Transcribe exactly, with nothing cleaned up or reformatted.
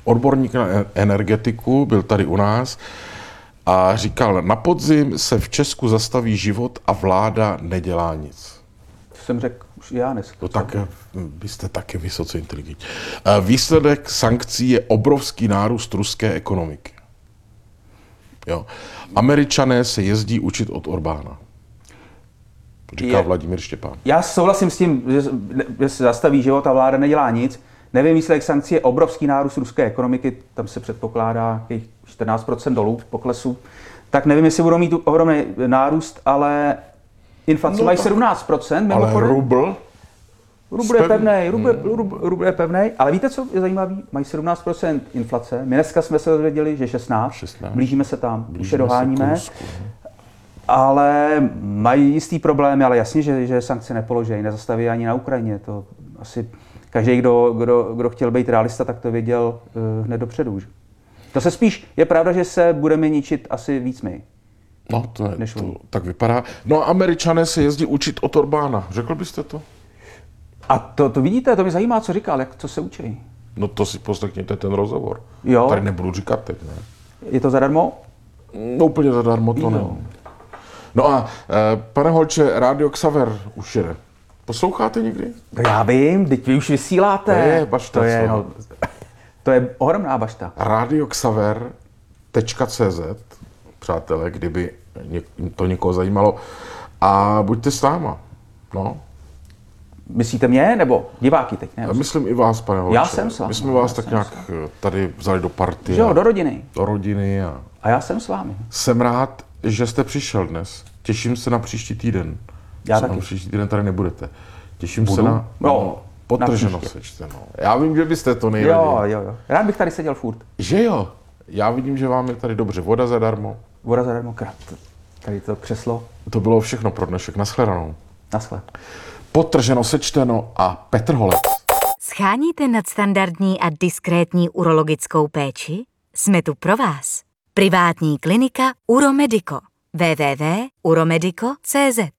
odborník na energetiku, byl tady u nás a říkal, na podzim se v Česku zastaví život a vláda nedělá nic. To jsem řekl už já dneska. To tak, vy jste taky vysoce inteligentní. Výsledek sankcí je obrovský nárůst ruské ekonomiky. Jo. Američané se jezdí učit od Orbána. Říká je, Vladimír Štěpán. Já souhlasím s tím, že, že se zastaví život a vláda nedělá nic. Nevím, výsledek sankcí je obrovský nárůst ruské ekonomiky, tam se předpokládá čtrnáct procent dolů poklesu. Tak nevím, jestli budou mít ohromný nárůst, ale inflace no mají sedmnáct procent. Ale mimochodem. rubl? Rubl je pevnej, rubl, rubl, rubl je pevnej, ale víte, co je zajímavé? Mají sedmnáct procent inflace. My dneska jsme se dozvěděli, že šestnáct. šestnáct. Blížíme se tam, Blížíme už je doháníme. Kursku, ale mají jistý problémy, ale jasně, že, že sankce nepoloží, nezastaví ani na Ukrajině. To asi každý, kdo, kdo, kdo chtěl být realista, tak to věděl uh, hned dopředu. Že? To se spíš, je pravda, že se budeme ničit asi víc my. No, to, je, to tak vypadá. No a Američané se jezdí učit od Orbána. Řekl byste to? A to, to vidíte, to mě zajímá, co říkal, jak co se učí. No to si poslechněte ten rozhovor. Jo. Tady nebudu říkat teď, ne? Je to zadarmo? No úplně zadarmo to ne. No a e, pane Holče, Rádio Xaver už jede. Posloucháte někdy? No já vím, teď vy už vysíláte. To je bašta, to je, no, to je ohromná bašta. Radio Xaver tečka cé zet, přátelé, kdyby to někoho zajímalo. A buďte s náma. No. Myslíte mě, nebo diváky teď? Ne? Myslím i vás, pane Holče. Já jsem s vámi. My jsme vás tak nějak tady vzali do party. Jo, do rodiny. Do rodiny. A... a já jsem s vámi. Jsem rád, že jste přišel dnes. Těším se na příští týden. Já taky. Na příští týden tady nebudete. Těším Budu? se na... No, Potrženo sečteno. Já vím, že byste to nejraději. Jo, jo, jo. Rád bych tady seděl furt. Že jo? Já vidím, že vám je tady dobře. Voda zadarmo. Voda zadarmo, krát. Tady to křeslo. To bylo všechno pro dnešek. Naschledanou. Naschle. Potrženo sečteno a Petr Holec. Sháníte nadstandardní a diskrétní urologickou péči? Jsme tu pro vás. Privátní klinika Uromedico. w w w tečka uromedico tečka cé zet